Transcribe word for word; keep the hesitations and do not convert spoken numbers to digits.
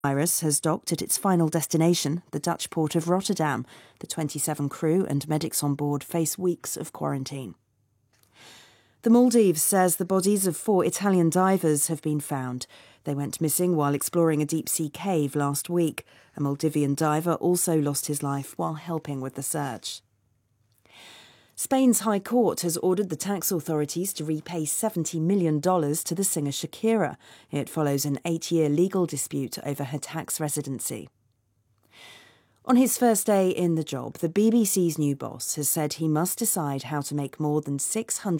Iris has docked at its final destination, the Dutch port of Rotterdam. The twenty-seven crew and medics on board face weeks of quarantine. The Maldives says the bodies of four Italian divers have been found. They went missing while exploring a deep-sea cave last week. A Maldivian diver also lost his life while helping with the search. Spain's High Court has ordered the tax authorities to repay seventy million dollars to the singer Shakira. It follows an eight-year legal dispute over her tax residency. On his first day in the job, the B B C's new boss has said he must decide how to make more than six hundred